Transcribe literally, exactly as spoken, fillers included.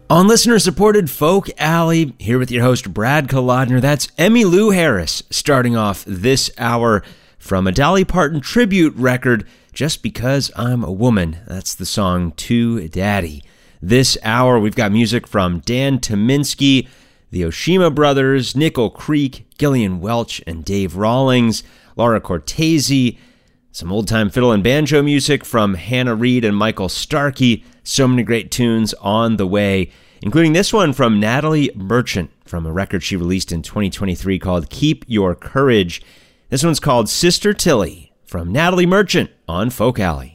On listener-supported Folk Alley, here with your host, Brad Kolodner. That's Emmylou Harris starting off this hour from a Dolly Parton tribute record, Just Because I'm a Woman. That's the song To Daddy. This hour, we've got music from Dan Tyminski, the Oshima Brothers, Nickel Creek, Gillian Welch, and Dave Rawlings, Laura Cortese, some old-time fiddle and banjo music from Hannah Reid and Michael Starkey. So many great tunes on the way, including this one from Natalie Merchant from a record she released in twenty twenty-three called Keep Your Courage. This one's called Sister Tilly from Natalie Merchant on Folk Alley.